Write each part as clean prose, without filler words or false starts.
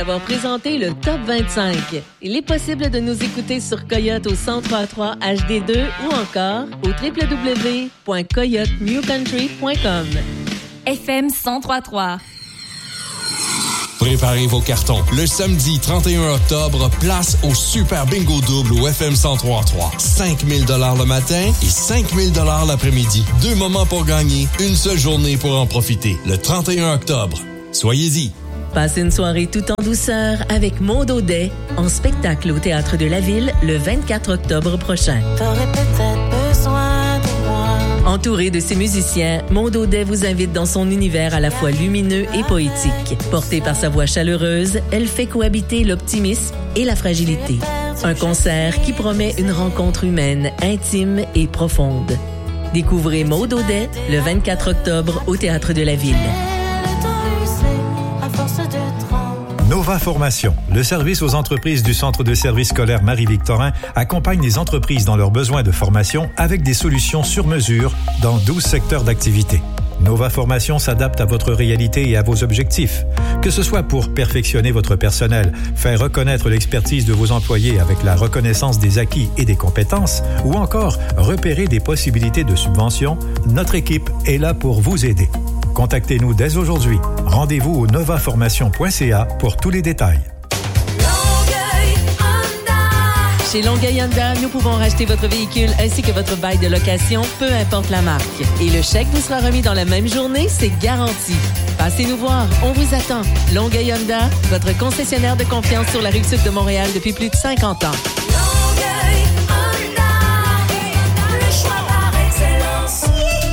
D'avoir présenté le Top 25. Il est possible de nous écouter sur Coyote au 103.3 HD2 ou encore au www.coyotenewcountry.com. FM 103.3. Préparez vos cartons. Le samedi 31 octobre, place au Super Bingo Double au FM 103.3. 5 000 $ le matin et 5 000 $ l'après-midi. 2 moments pour gagner, une seule journée pour en profiter. Le 31 octobre. Soyez-y. Passez une soirée tout en douceur avec Maud Audet en spectacle au Théâtre de la Ville le 24 octobre prochain. T'aurais peut-être besoin de moi. Entourée de ses musiciens, Maud Audet vous invite dans son univers à la fois lumineux et poétique. Portée par sa voix chaleureuse, elle fait cohabiter l'optimisme et la fragilité. Un concert qui promet une rencontre humaine, intime et profonde. Découvrez Maud Audet le 24 octobre au Théâtre de la Ville. Nova Formation, le service aux entreprises du Centre de services scolaires Marie-Victorin, accompagne les entreprises dans leurs besoins de formation avec des solutions sur mesure dans 12 secteurs d'activité. Nova Formation s'adapte à votre réalité et à vos objectifs. Que ce soit pour perfectionner votre personnel, faire reconnaître l'expertise de vos employés avec la reconnaissance des acquis et des compétences, ou encore repérer des possibilités de subvention, notre équipe est là pour vous aider. Contactez-nous dès aujourd'hui. Rendez-vous au novaformation.ca pour tous les détails. Chez Longueuil Honda, nous pouvons racheter votre véhicule ainsi que votre bail de location, peu importe la marque. Et le chèque vous sera remis dans la même journée, c'est garanti. Passez nous voir, on vous attend. Longueuil Honda, votre concessionnaire de confiance sur la Rive-Sud de Montréal depuis plus de 50 ans. Longueuil Honda, le choix par excellence.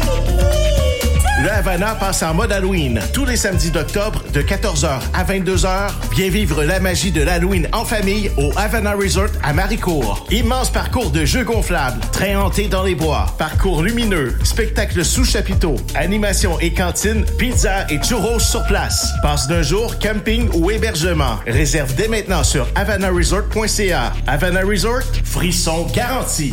Le Havana passe en mode Halloween. Tous les samedis d'octobre, de 14h à 22h, viens vivre la magie de l'Halloween en famille au Havana Resort à Maricourt. Immense parcours de jeux gonflables, train hanté dans les bois, parcours lumineux, spectacle sous chapiteau, animation et cantine, pizza et churros sur place. Passe d'un jour, camping ou hébergement. Réserve dès maintenant sur havanaresort.ca. Havana Resort, frisson garanti.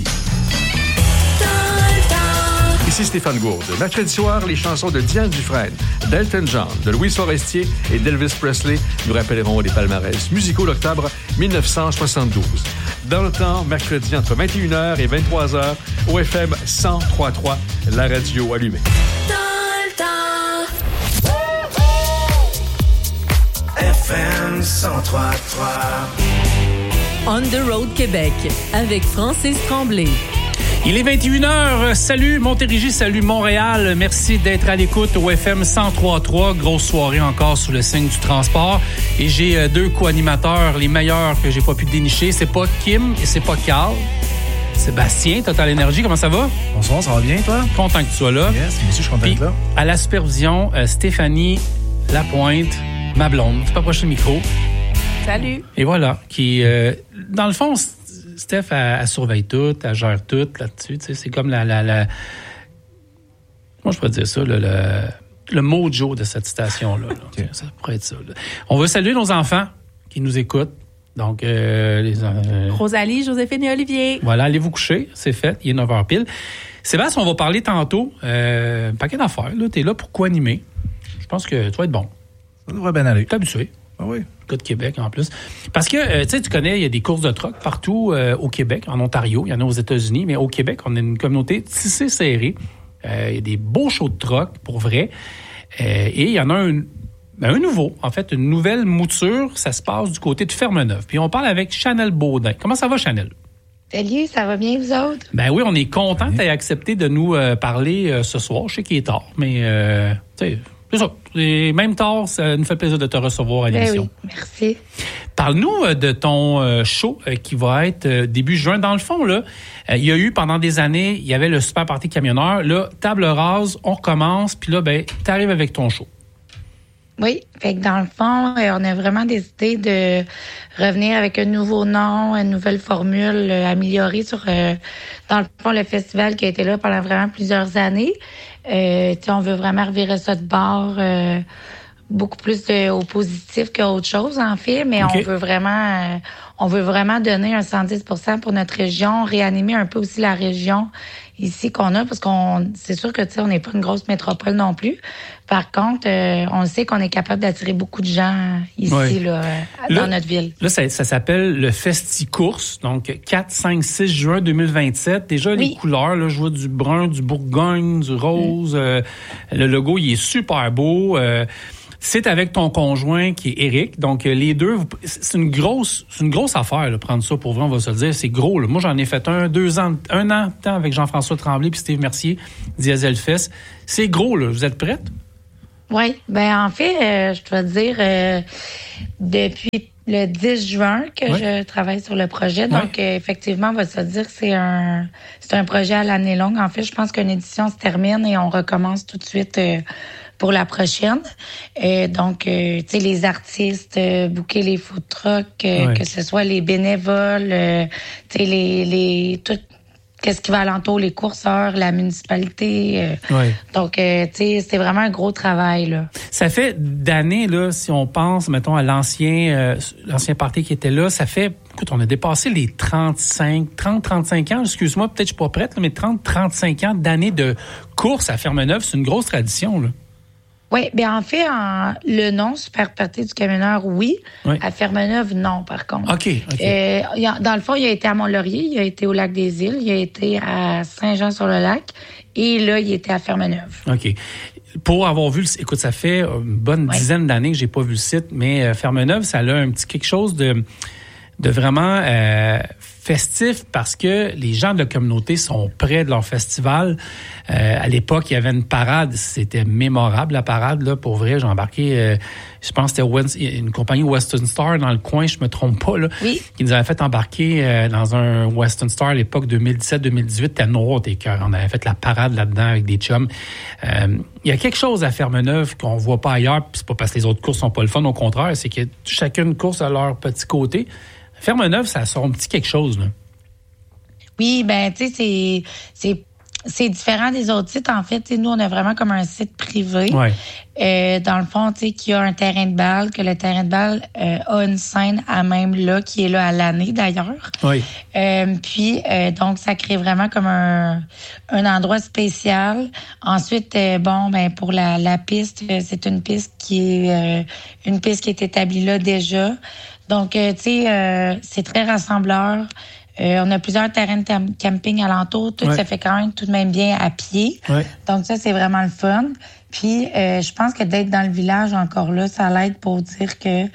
Ici Stéphane Gourde. Mercredi soir, les chansons de Diane Dufresne, d'Elton John, de Louis Forestier et d'Elvis Presley nous rappelleront les palmarès musicaux d'octobre 1972. Dans le temps, mercredi entre 21h et 23h, au FM 103.3, la radio allumée. FM 103.3. On the Road Québec avec Francis Tremblay. Il est 21h. Salut Montérégie, salut Montréal. Merci d'être à l'écoute au FM 103.3. Grosse soirée encore sous le signe du transport. Et j'ai 2 co-animateurs, les meilleurs que j'ai pas pu dénicher. C'est pas Kim et c'est pas Carl. Sébastien, Total Énergie, comment ça va? Bonsoir, ça va bien, toi? Content que tu sois là. Yes, moi aussi, je suis content d'être là. À la supervision, Stéphanie Lapointe, ma blonde. Tu peux approcher le micro. Salut. Et voilà, qui, dans le fond, Steph, elle surveille tout, elle gère tout là-dessus. Tu sais, c'est comme la... Comment je pourrais dire ça? Le mojo de cette station-là. Okay. Ça pourrait être ça. Là. On veut saluer nos enfants qui nous écoutent. Donc, Rosalie, Joséphine et Olivier. Voilà, allez vous coucher. C'est fait. Il est 9h pile. Sébastien, on va parler tantôt. Un paquet d'affaires. Tu es là pour co-animer. Je pense que tu vas être bon. Ça devrait bien aller. T'es habitué. Ah oui. Gars de Québec, en plus. Parce que, tu connais, il y a des courses de truck partout au Québec, en Ontario, il y en a aux États-Unis, mais au Québec, on a une communauté tissée serrée. Il y a des beaux shows de truck, pour vrai. Et il y en a un nouveau, en fait, une nouvelle mouture. Ça se passe du côté de Fermeneuve. Puis on parle avec Chanel Baudin. Comment ça va, Chanel? Salut, ça va bien, vous autres? Ben oui, on est content que tu aies accepté de nous parler ce soir. Je sais qu'il est tard, mais, tu sais... C'est ça. Et même tard, ça nous fait plaisir de te recevoir à l'émission. Oui, merci. Parle-nous de ton show qui va être début juin. Dans le fond, là, il y a eu pendant des années, il y avait le Super Party Camionneur. Là, table rase, on recommence. Puis là, tu arrives avec ton show. Oui, fait que dans le fond, on a vraiment décidé de revenir avec un nouveau nom, une nouvelle formule améliorée sur, dans le fond, le festival qui a été là pendant vraiment plusieurs années. On veut vraiment revirer ça de bord, beaucoup plus au positif qu'autre chose, en fait, mais okay. on veut vraiment donner un 110% pour notre région, réanimer un peu aussi la région ici qu'on a, parce c'est sûr que, tu sais, on n'est pas une grosse métropole non plus. Par contre, on sait qu'on est capable d'attirer beaucoup de gens ici, dans notre ville. Là, ça s'appelle le Festi-Course, donc 4, 5, 6 juin 2027. Déjà, les couleurs, là, je vois du brun, du Bourgogne, du rose. Le logo, il est super beau. C'est avec ton conjoint qui est Éric. Donc, les deux, c'est une grosse affaire, là, prendre ça pour vrai, on va se le dire. C'est gros, là. Moi, j'en ai fait un an de temps avec Jean-François Tremblay puis Steve Mercier, Diesel Fest. C'est gros, là. Vous êtes prête? Oui. Ben, en fait, je dois dire, depuis le 10 juin que je travaille sur le projet. Donc, effectivement, on va se dire que c'est un projet à l'année longue. En fait, je pense qu'une édition se termine et on recommence tout de suite pour la prochaine. Donc, tu sais, les artistes, booker les food trucks, que ce soit les bénévoles, tu sais, tout qu'est-ce qui va alentour, les courseurs, la municipalité. Donc, tu sais, c'est vraiment un gros travail, là. Ça fait d'années, là, si on pense, mettons, à l'ancien party qui était là, ça fait, écoute, on a dépassé les 30-35 ans, excuse-moi, peut-être je suis pas prête, là, mais 30-35 ans d'années de course à Fermeneuve, c'est une grosse tradition, là. Oui, bien en fait, le nom Super Party du camionneur, oui. À Fermeneuve, non, par contre. OK. Dans le fond, il a été à Mont-Laurier, il a été au Lac-des-Îles, il a été à Saint-Jean-sur-le-Lac et là, il était à Fermeneuve. OK. Pour avoir vu écoute, ça fait une bonne dizaine d'années que j'ai pas vu le site, mais Fermeneuve, ça a un petit quelque chose de vraiment festif parce que les gens de la communauté sont près de leur festival. À l'époque, il y avait une parade. C'était mémorable, la parade, là. Pour vrai, j'ai embarqué, je pense que c'était une compagnie Western Star dans le coin, je me trompe pas, là. Oui. Qui nous avait fait embarquer dans un Western Star à l'époque 2017-2018. T'es noir, t'es cœur. On avait fait la parade là-dedans avec des chums. Il y a quelque chose à Fermeneuve qu'on voit pas ailleurs, puis c'est pas parce que les autres courses sont pas le fun, au contraire, c'est que chacune course a leur petit côté. Fermeneuve, ça sort un petit quelque chose, là. Oui, ben, tu sais, c'est différent des autres sites. En fait, nous, on a vraiment comme un site privé. Dans le fond, tu sais, qui a un terrain de balle, que le terrain de balle a une scène à même là, qui est là à l'année, d'ailleurs. Puis, donc, ça crée vraiment comme un endroit spécial. Ensuite, pour la piste, c'est une piste qui est établie là déjà. Donc, tu sais, c'est très rassembleur. On a plusieurs terrains de camping alentour. Tout ça fait quand même tout de même bien à pied. Donc, ça, c'est vraiment le fun. Puis, je pense que d'être dans le village encore là, ça l'aide pour dire que,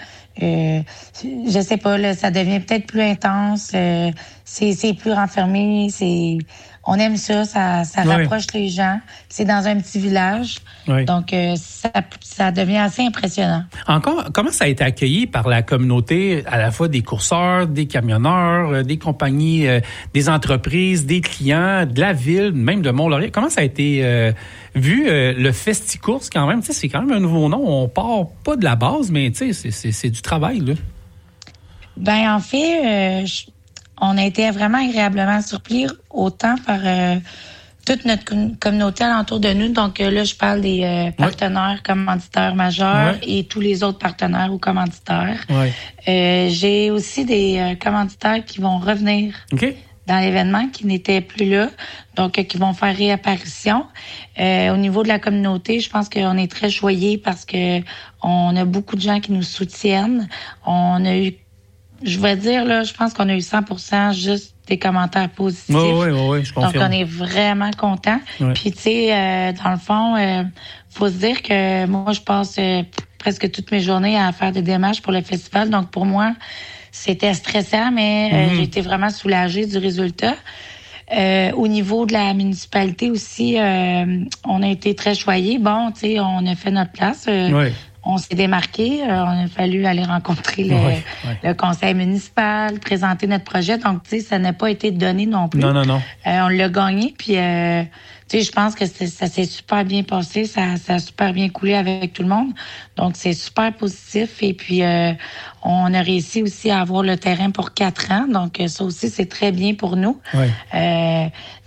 je sais pas, là, ça devient peut-être plus intense. C'est plus renfermé. On aime ça rapproche les gens. C'est dans un petit village. Donc, ça devient assez impressionnant. Encore, comment ça a été accueilli par la communauté, à la fois des courseurs, des camionneurs, des compagnies, des entreprises, des clients, de la ville, même de Mont-Laurier? Comment ça a été vu, le Festi-Course, quand même? Tu sais, c'est quand même un nouveau nom. On part pas de la base, mais tu sais, c'est du travail, là. Ben, en fait, on a été vraiment agréablement surpris, autant par toute notre communauté alentour de nous. Donc là, je parle des partenaires commanditaires majeurs et tous les autres partenaires ou commanditaires. J'ai aussi des commanditaires qui vont revenir dans l'événement, qui n'étaient plus là, donc qui vont faire réapparition. Au niveau de la communauté, je pense qu'on est très choyés parce que on a beaucoup de gens qui nous soutiennent. On a eu, je vais dire, là, je pense qu'on a eu 100% juste des commentaires positifs. Oui, je confirme. Donc, on est vraiment contents. Puis, tu sais, dans le fond, faut se dire que moi, je passe presque toutes mes journées à faire des démarches pour le festival. Donc, pour moi, c'était stressant, mais j'ai été vraiment soulagée du résultat. Au niveau de la municipalité aussi, on a été très choyés. Bon, tu sais, on a fait notre place. On s'est démarqué. On a fallu aller rencontrer le conseil municipal, présenter notre projet. Donc, tu sais, ça n'a pas été donné non plus. Non. On l'a gagné. Puis, tu sais, je pense que ça s'est super bien passé. Ça a super bien coulé avec tout le monde. Donc, c'est super positif. Et puis, on a réussi aussi à avoir le terrain pour 4 ans. Donc, ça aussi, c'est très bien pour nous. Tu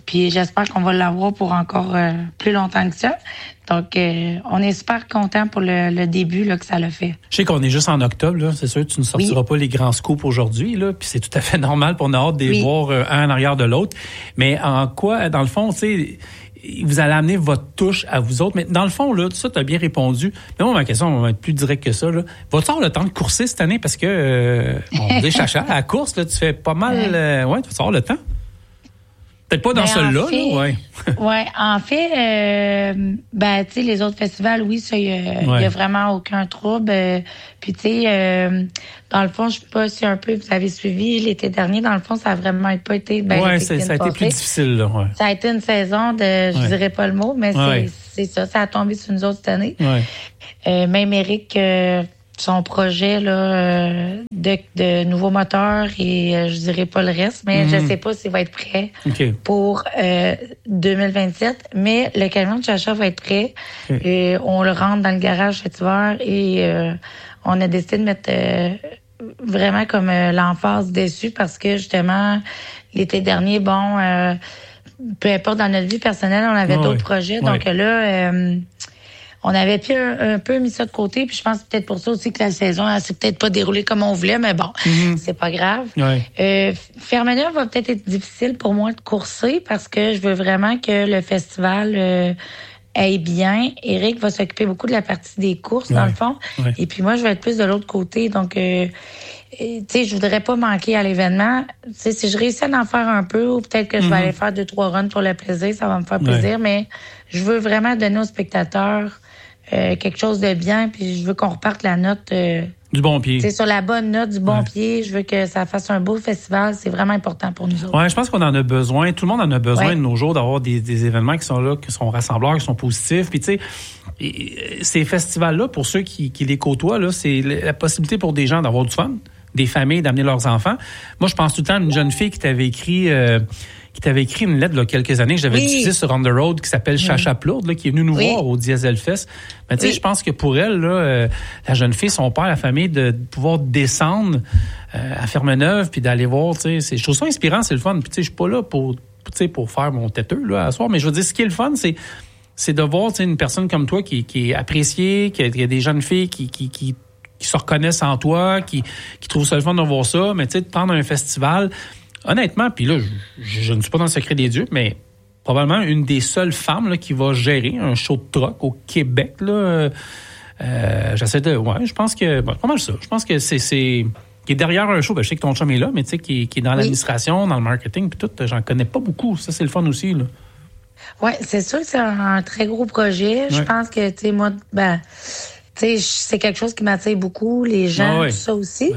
Puis j'espère qu'on va l'avoir pour encore plus longtemps que ça. Donc, on est super contents pour le début là, que ça l'a fait. Je sais qu'on est juste en octobre, là. C'est sûr que tu ne sortiras pas les grands scoops aujourd'hui, là. Puis c'est tout à fait normal, puis on a hâte de les voir un en arrière de l'autre. Mais en quoi, dans le fond, tu sais, vous allez amener votre touche à vous autres. Mais dans le fond, là, tout ça, tu as bien répondu. Mais moi, ma question va être plus directe que ça, là. Vas-tu avoir le temps de courser cette année? Parce que, on dit chacha, à la course, là, tu fais pas mal... tu vas avoir le temps? Peut-être pas dans celui-là, là, ouais. Ouais, en fait, tu sais, les autres festivals, oui, ça, il y a vraiment aucun trouble. Puis, tu sais, dans le fond, je sais pas si un peu vous avez suivi l'été dernier, dans le fond, ça a vraiment pas été... ça a été plus difficile, là, ouais. Ça a été une saison de, je dirais pas le mot, mais c'est ça a tombé sur nous autres cette année. Ouais. Même Eric... son projet là de nouveaux moteurs et je dirais pas le reste, mais je sais pas s'il va être prêt pour 2027. Mais le camion de chacha va être prêt. On le rentre dans le garage cet hiver et on a décidé de mettre vraiment comme l'emphase dessus parce que justement l'été dernier, peu importe dans notre vie personnelle, on avait d'autres projets. Donc là, on avait un peu mis ça de côté, puis je pense que c'est peut-être pour ça aussi que la saison, elle s'est peut-être pas déroulée comme on voulait, mais bon, c'est pas grave. Fermeneuve va peut-être être difficile pour moi de courser parce que je veux vraiment que le festival aille bien. Eric va s'occuper beaucoup de la partie des courses, dans le fond. Et puis moi, je vais être plus de l'autre côté. Donc, tu sais, je voudrais pas manquer à l'événement. Tu sais, si je réussis à en faire un peu, ou peut-être que je vais aller faire 2-3 runs pour le plaisir, ça va me faire plaisir, mais je veux vraiment donner aux spectateurs quelque chose de bien, puis je veux qu'on reparte la note... du bon pied. C'est sur la bonne note, du bon pied. Je veux que ça fasse un beau festival. C'est vraiment important pour nous autres. Ouais, je pense qu'on en a besoin. Tout le monde en a besoin de nos jours d'avoir des événements qui sont là, qui sont rassembleurs, qui sont positifs. Puis tu sais, ces festivals-là, pour ceux qui les côtoient, là, c'est la possibilité pour des gens d'avoir du fun, des familles d'amener leurs enfants. Moi, je pense tout le temps à une jeune fille qui t'avait écrit une lettre, là, quelques années, que j'avais diffusée sur On the Road, qui s'appelle Chacha Plourde, là, qui est venue nous voir au Diesel Fest. Mais tu sais, je pense que pour elle, là, la jeune fille, son père, la famille, de pouvoir descendre à Fermeneuve, puis d'aller voir, tu sais, je trouve ça inspirant, c'est le fun. Puis tu sais, je suis pas là pour faire mon têteux, là, à soir, mais je veux dire, ce qui est le fun, c'est de voir, tu sais, une personne comme toi qui est appréciée, qu'il y a des jeunes filles qui se reconnaissent en toi, qui trouvent ça le fun de voir ça, mais tu sais, de prendre un festival... Honnêtement, puis là, je ne suis pas dans le secret des dieux, mais probablement une des seules femmes là, qui va gérer un show de truck au Québec. Là, j'essaie de... Ouais, je pense que... Bon, pas mal ça. Je pense que c'est qui est derrière un show. Ben, je sais que ton chum est là, mais tu sais, qui est dans l'administration, dans le marketing, puis tout, j'en connais pas beaucoup. Ça, c'est le fun aussi, là. Oui, c'est sûr que c'est un très gros projet. Je pense que, tu sais, moi, tu sais, c'est quelque chose qui m'attire beaucoup, les gens, tout ça aussi.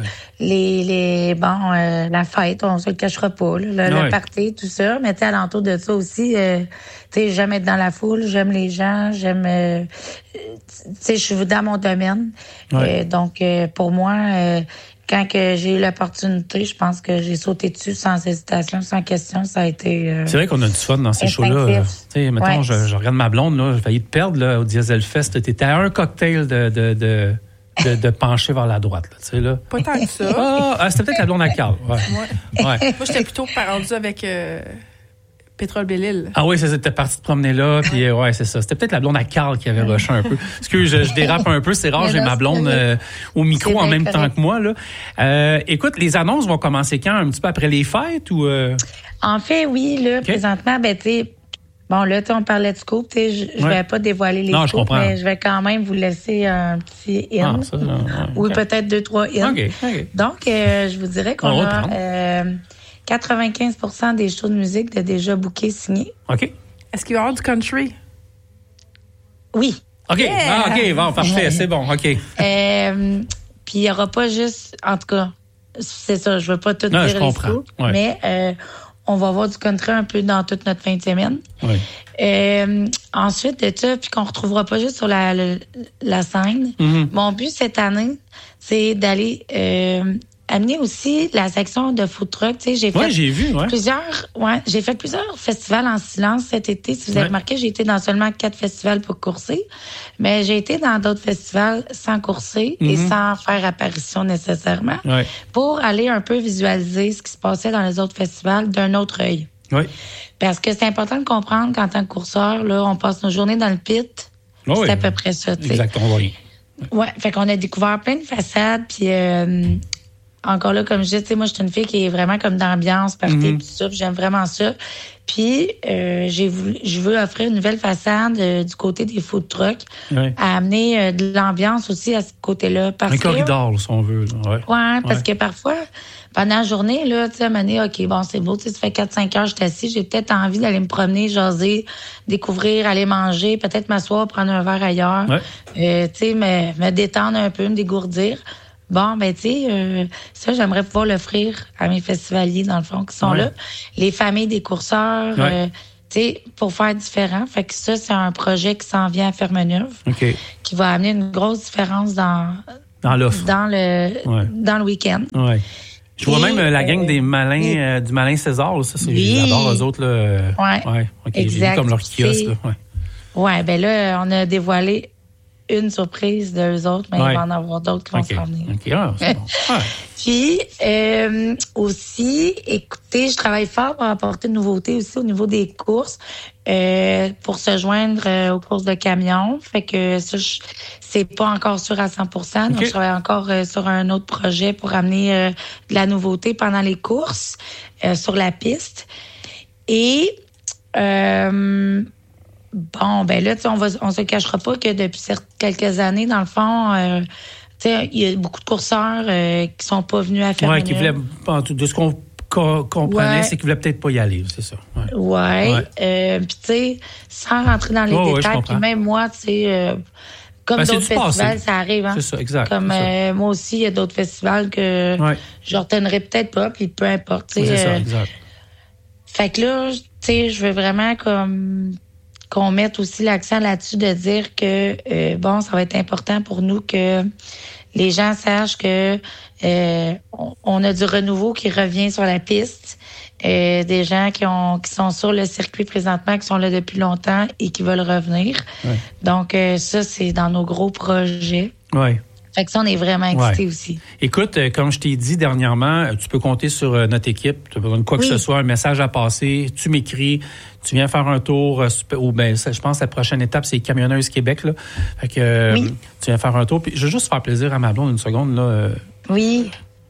La fête, on se le cachera pas, là, le party, tout ça. Mais tu sais, alentour de ça aussi, tu sais, j'aime être dans la foule, j'aime les gens, tu sais, je suis dans mon domaine. Donc, pour moi, quand que j'ai eu l'opportunité, je pense que j'ai sauté dessus sans hésitation, sans question. Ça a été... c'est vrai qu'on a du fun dans ces shows-là. Tu sais, mettons, je regarde ma blonde, là, j'ai failli te perdre là, au Diesel Fest. T'étais à un cocktail de pencher vers la droite. Là, tu sais, là. Pas tant que ça. C'était peut-être la blonde à Carl. Moi, j'étais plutôt rendu avec... Pétrole Belle-Île. Ah oui, c'était parti de promener là, puis c'est ça. C'était peut-être la blonde à Carl qui avait rushé un peu. Excuse, je dérape un peu, c'est rare, j'ai ma blonde au micro en même temps que moi, là. Écoute, les annonces vont commencer quand? Un petit peu après les fêtes ou... En fait, oui, là, présentement, tu sais, bon, là, on parlait de scoop, tu sais, je vais pas dévoiler les scoops, mais je vais quand même vous laisser un petit in. Ou peut-être 2-3 in. Okay. Donc, je vous dirais qu'on a... 95% des shows de musique de déjà bookés signés. OK. Est-ce qu'il va y avoir du country? Oui. OK. Yeah. OK, bon, parfait, c'est bon, OK. Puis il n'y aura pas juste... En tout cas, c'est ça, je ne veux pas tout dire les scoops, mais on va avoir du country un peu dans toute notre fin de semaine. Ensuite de ça, puis qu'on ne retrouvera pas juste sur la scène, mon but cette année, c'est d'aller... amener aussi la section de food truck. Tu sais, j'ai fait plusieurs festivals en silence cet été. Si vous avez remarqué, j'ai été dans seulement 4 festivals pour courser, mais j'ai été dans d'autres festivals sans courser et sans faire apparition nécessairement pour aller un peu visualiser ce qui se passait dans les autres festivals d'un autre œil. Oui. Parce que c'est important de comprendre qu'en tant que courseur, là, on passe nos journées dans le pit. C'est à peu près ça, tu sais. Exactement, on voit rien. Ouais, fait qu'on a découvert plein de façades, puis encore là, comme je dis, tu sais, moi, je suis une fille qui est vraiment comme d'ambiance, party, puis tout ça, puis j'aime vraiment ça. Puis, je veux offrir une nouvelle façade du côté des food trucks, à amener de l'ambiance aussi à ce côté-là. Un corridor, là, si on veut. Ouais, parce que parfois, pendant la journée, là, tu sais, à un moment donné, OK, bon, c'est beau, tu sais, ça fait 4-5 heures, je suis assis, j'ai peut-être envie d'aller me promener, jaser, découvrir, aller manger, peut-être m'asseoir, prendre un verre ailleurs, tu sais, me détendre un peu, me dégourdir. Bon, ben, tu sais, ça, j'aimerais pouvoir l'offrir à mes festivaliers, dans le fond, qui sont là. Les familles des courseurs, tu sais, pour faire différent. Fait que ça, c'est un projet qui s'en vient à Fermeneuve, qui va amener une grosse différence dans l'offre. Dans le week-end. Ouais. Je vois même la gang des malins, du Malin César, là, ça, j'adore eux autres, là. Ouais. Exact. J'ai vu comme leur kiosque, là. Ouais, ben là, on a dévoilé une surprise d'eux autres, mais il va en avoir d'autres qui vont s'en venir. C'est bon. Puis, aussi, écoutez, je travaille fort pour apporter de nouveautés aussi au niveau des courses, pour se joindre aux courses de camions. Fait que ça, c'est pas encore sûr à 100%. Donc, je travaille encore sur un autre projet pour amener de la nouveauté pendant les courses sur la piste. Et bon, ben là, tu sais, on se cachera pas que depuis quelques années, dans le fond, tu sais, il y a beaucoup de courseurs qui sont pas venus à Fermeneuve. Qui voulaient, de ce qu'on comprenait, c'est qu'ils voulaient peut-être pas y aller, c'est ça. Puis tu sais, sans rentrer dans les détails, puis même moi, tu sais, comme d'autres festivals, ça arrive. Hein? C'est ça, exact. Comme moi aussi, il y a d'autres festivals que je retiendrai peut-être pas, puis peu importe. C'est ça, exact. Fait que là, tu sais, je veux vraiment qu'on mette aussi l'accent là-dessus de dire que, bon, ça va être important pour nous que les gens sachent que on a du renouveau qui revient sur la piste. Des gens qui sont sur le circuit présentement, qui sont là depuis longtemps et qui veulent revenir. Donc, ça, c'est dans nos gros projets. Fait que ça, on est vraiment excités aussi. Écoute, comme je t'ai dit dernièrement, tu peux compter sur notre équipe. Tu as besoin de quoi que ce soit, un message à passer, tu m'écris, tu viens faire un tour, ou ben, je pense que la prochaine étape, c'est Camionneuse Québec, là. Fait que tu viens faire un tour. Puis je veux juste faire plaisir à ma blonde une seconde, là. Oui.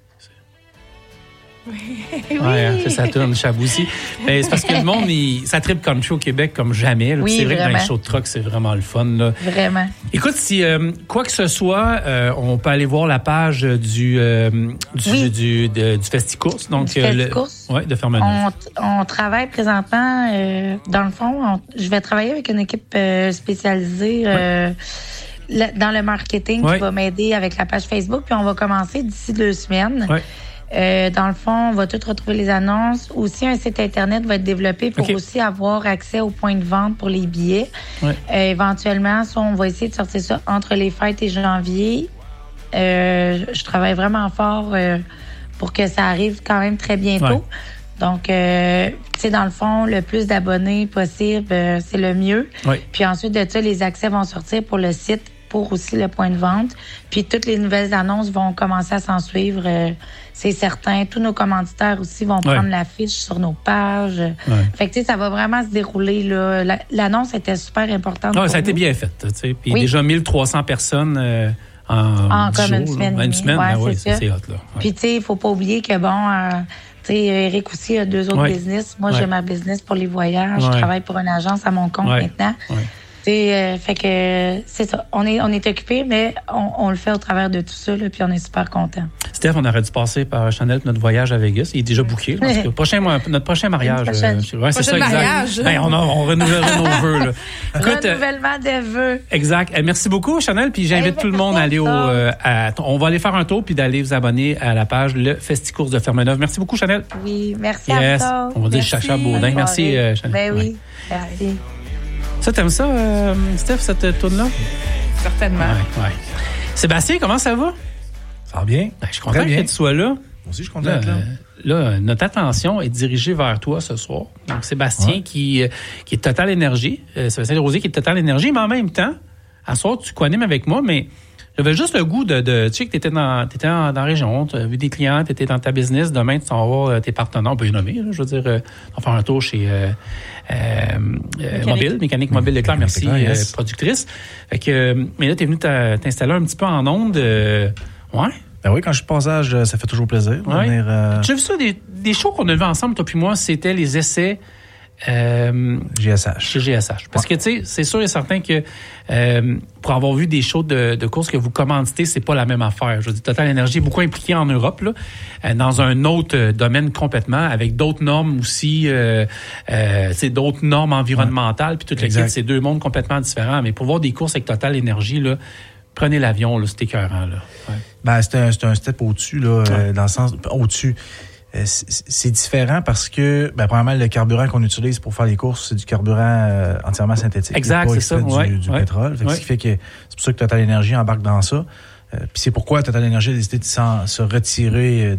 C'est ça tourne, Chabousi. C'est parce que le monde, ça tripe country au Québec comme jamais. C'est vrai que dans les shows de truck, c'est vraiment le fun. Là. Vraiment. Écoute, si quoi que ce soit, on peut aller voir la page du Festicourse. Donc, de Fermeneuve. On travaille présentement, dans le fond, je vais travailler avec une équipe spécialisée dans le marketing qui va m'aider avec la page Facebook. Puis on va commencer d'ici 2 semaines. Dans le fond, on va tout retrouver les annonces. Aussi, un site Internet va être développé pour aussi avoir accès aux points de vente pour les billets. Éventuellement, on va essayer de sortir ça entre les fêtes et janvier. Je travaille vraiment fort pour que ça arrive quand même très bientôt. Donc, tu sais, dans le fond, le plus d'abonnés possible, c'est le mieux. Puis ensuite de ça, les accès vont sortir pour le site, pour aussi le point de vente. Puis toutes les nouvelles annonces vont commencer à s'en suivre, c'est certain. Tous nos commanditaires aussi vont prendre l'affiche sur nos pages. Fait que tu sais, ça va vraiment se dérouler, là. L'annonce était super importante. Ça a été bien fait, tu sais. Puis déjà 1300 personnes en comme jour, une semaine. Une semaine, c'est hot, là. Puis tu sais, il faut pas oublier que bon... tu sais, Eric aussi a 2 autres business. Moi, j'ai ma business pour les voyages. Je travaille pour une agence à mon compte maintenant. Fait que c'est ça. On est occupé, mais on le fait au travers de tout ça, là, puis on est super content. Steph, on aurait dû passer par Chanel notre voyage à Vegas. Il est déjà booké. Notre prochain mariage. C'est ça, mariage. Ben, on renouvellera nos vœux. Là. Écoute, renouvellement des vœux. Exact. Merci beaucoup, Chanel. Puis j'invite tout le monde à aller on va aller faire un tour puis d'aller vous abonner à la page Le Festicourse de Fermeneuve. Merci beaucoup, Chanel. Oui, merci à toi. On va dire Chacha Baudin. Merci, Chanel. Ben oui, merci. Ça, t'aimes ça, Steph, cette tourne-là? Certainement. Sébastien, comment ça va? Ça va bien. Je suis content que tu sois là. Moi aussi, je suis content d'être là. Là, notre attention est dirigée vers toi ce soir. Donc, Sébastien qui est Total Énergie. Sébastien Rosier qui est Total Énergie, mais en même temps, à ce soir, tu co-animes avec moi, mais J'avais juste le goût de tu sais que t'étais dans la région, tu as vu des clients, t'étais dans ta business, demain tu t'en vas voir tes partenaires, on peut les nommer, là, je veux dire, on va faire un tour chez Mécanique Mobile Leclerc, merci, yes. productrice. Fait que, mais là, t'es venu t'installer un petit peu en onde, ouais. Ben oui, quand je suis passage, ça fait toujours plaisir. de Ouais. venir, J'ai vu ça, des shows qu'on a vus ensemble, toi puis moi, c'était les essais GSH. chez GSH. Parce que, tu sais, c'est sûr et certain que pour avoir vu des shows de courses que vous commanditez, c'est pas la même affaire. Je veux dire, Total Energy est beaucoup impliqué en Europe, là, dans un autre domaine complètement, avec d'autres normes aussi, d'autres normes environnementales, puis toute l'équipe, c'est deux mondes complètement différents. Mais pour voir des courses avec Total Energy, là, prenez l'avion, là, c'est écœurant, là. Ouais. Ben, c'est un step au-dessus, là, dans le sens, au-dessus. C'est différent parce que, premièrement, le carburant qu'on utilise pour faire les courses, c'est du carburant entièrement synthétique. Exact, c'est ça. Du pétrole. Ce qui fait que c'est pour ça que Total Energy embarque dans ça. Puis c'est pourquoi Total Energy a décidé de se retirer